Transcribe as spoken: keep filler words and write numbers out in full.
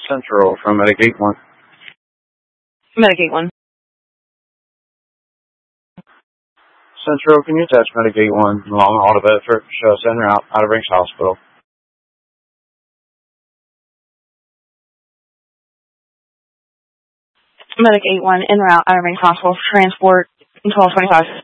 Central from Medic eight one. Medic eight one. Central, can you attach Medic eight one long haul to Bedford? Show us en route, Outer Banks Hospital. Medic eight one, en route, Outer Banks Hospital, transport, twelve twenty-five.